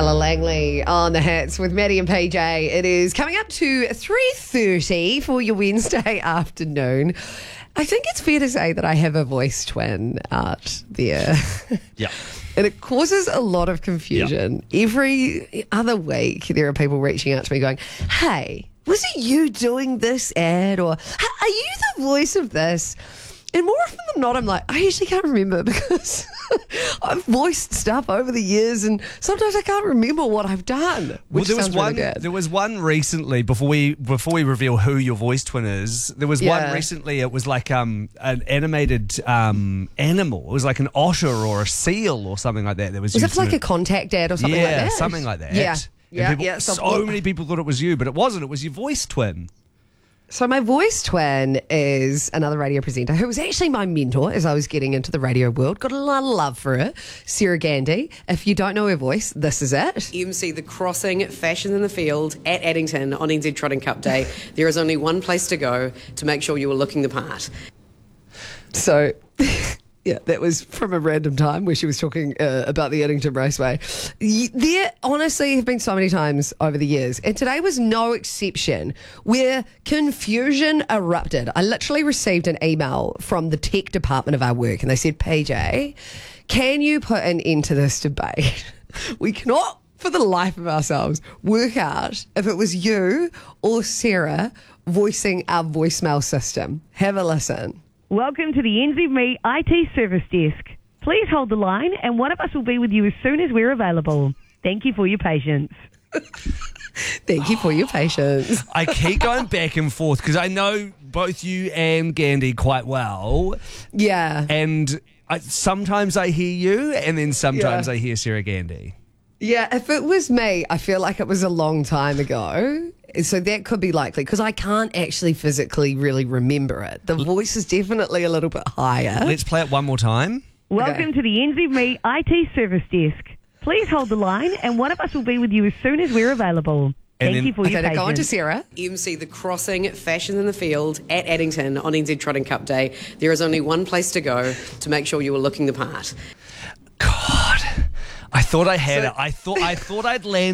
Ella Langley on the hits with Maddie and PJ. It is coming up to 3:30 for your Wednesday afternoon. I think it's fair to say that I have a voice twin out there. Yeah. And it causes a lot of confusion. Yeah. Every other week, there are people reaching out to me going, hey, was it you doing this ad? Or are you the voice of this? And more often than not, I'm like, I actually can't remember because I've voiced stuff over the years and sometimes I can't remember what I've done. Which Well, sounds really good. there was one recently before we reveal who your voice twin is. There was one recently. It was like an animated animal. It was like an otter or a seal or something like that. Was it like a contact ad or something like that? Yeah, something like that. Yeah. So many people thought it was you, but it wasn't. It was your voice twin. So my voice twin is another radio presenter who was actually my mentor as I was getting into the radio world. Got a lot of love for her, Sarah Gandy. If you don't know her voice, this is it. MC The Crossing, Fashion in the Field at Addington on NZ Trotting Cup Day. There is only one place to go to make sure you are looking the part. So... yeah, that was from a random time where she was talking about the Addington Raceway. There honestly have been so many times over the years, and today was no exception, where confusion erupted. I literally received an email from the tech department of our work, and they said, PJ, can you put an end to this debate? We cannot, for the life of ourselves, work out if it was you or Sarah voicing our voicemail system. Have a listen. Welcome to the NZME IT Service Desk. Please hold the line and one of us will be with you as soon as we're available. Thank you for your patience. Thank you for your patience. I keep going back and forth because I know both you and Gandy quite well. Yeah. And sometimes I hear you and then sometimes I hear Sarah Gandy. Yeah, if it was me, I feel like it was a long time ago. So that could be likely because I can't actually physically really remember it. The voice is definitely a little bit higher. Let's play it one more time. Welcome to the NZME IT Service Desk. Please hold the line and one of us will be with you as soon as we're available. Thank you for your patience. Go on to Sarah. MC The Crossing, Fashion in the Field at Addington on NZ Trotting Cup Day. There is only one place to go to make sure you are looking the part. God, I thought I had it. I thought I'd landed.